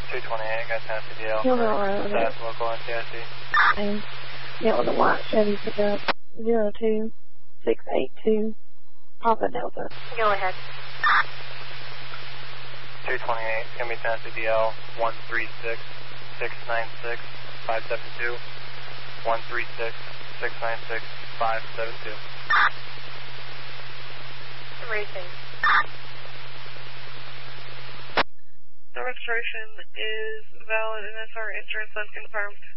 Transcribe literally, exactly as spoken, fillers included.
two twenty-eight, got Tennessee D L. You're all right with it. That's local N T I C. And it was a white Chevy pickup, zero two six eight two, Papa Delta. Go ahead. two twenty-eight, give me Tennessee D L, one three six six nine six five seven two, one three six six nine six five seven two. Racing. The registration is valid and S R insurance unconfirmed.